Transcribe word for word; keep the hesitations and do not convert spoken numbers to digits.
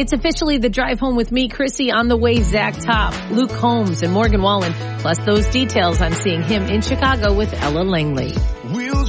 It's officially the drive home with me, Chrissy. On the way, Zach Top, Luke Holmes, and Morgan Wallen. Plus those details on seeing him in Chicago with Ella Langley. Wheels